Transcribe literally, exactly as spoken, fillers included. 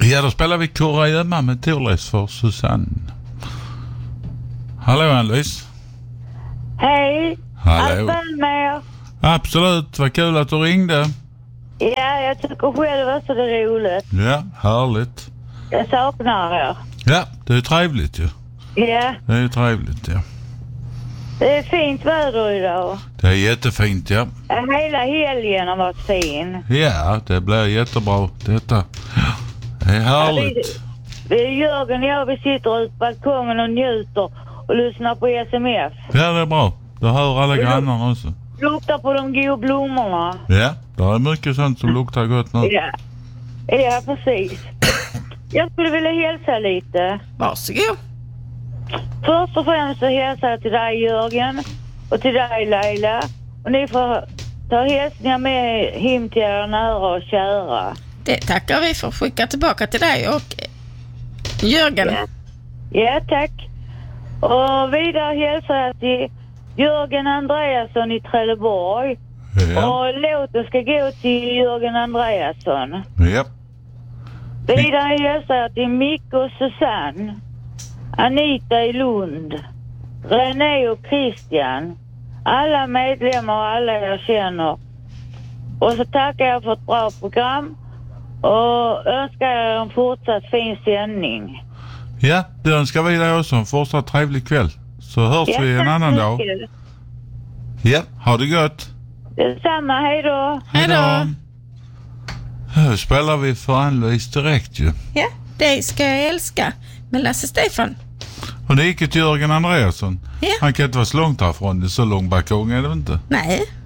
Ja, då spelar vi Kora Gömma med Torleifs för Susanne. Hallå Ann-Louise. Hej. Hallå. Allt med. Absolut, vad kul att du ringde. Ja, jag tycker själv också det är roligt. Ja, härligt. Jag saknar er. Ja, det är trevligt ju. Ja. Det är trevligt, ja. Det är fint väder idag. Det är jättefint, ja. Hela helgen har varit fin. Ja, det blir jättebra detta. Det är härligt. Ja, vi, vi, Jörgen och jag, vi sitter ute på balkongen och njuter och lyssnar på S M F. Ja, det är bra. Då hör alla grannar också. Luktar på de goda blommorna. Ja, det är mycket sånt som luktar gott nu. Ja, ja precis. Jag skulle vilja hälsa lite. Varsågod. Först och främst så hälsar jag till dig Jörgen och till dig Leila. Och ni får ta hälsningar med hem till er nära och kära. Det tackar vi för att skicka tillbaka till dig och Jörgen. Ja, ja tack. Och vidare hälsar jag till Jörgen Andreasson i Trelleborg. Ja. Och låten ska gå till Jörgen Andreasson. Ja. Vidare hälsar jag till Micke och Susanne, Anita i Lund, René och Christian, alla medlemmar och alla jag känner. Och så tackar jag för ett bra program och önskar er en fortsatt fin sändning. Ja, det önskar vi dig också. En fortsatt trevlig kväll. Så hörs Ja, vi en annan dag. mycket. Ja, ha det gott. Detsamma, hej då. Hej då. Nu spelar vi för Ann-Louise direkt ju. Ja, det ska jag älska. Med Lasse Stefan. Och det gick till Jörgen Andreasson. Ja. Han kan inte vara så långt härifrån. Det är så lång balkong är det inte? Nej,